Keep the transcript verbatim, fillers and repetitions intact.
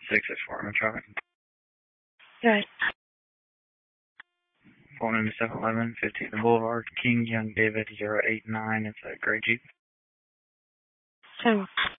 six six four, I'm traffic. Good. Pulling into seven eleven, fifteenth Boulevard, King, Young David, zero eight nine. It's a gray Jeep. So